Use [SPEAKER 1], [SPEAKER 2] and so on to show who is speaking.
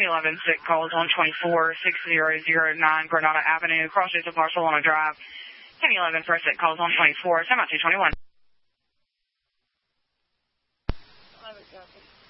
[SPEAKER 1] 11, sick calls 124-6009 Granada Avenue, cross streets of Barcelona Drive. Kenny 11 for sick calls 124, semi 221. 11,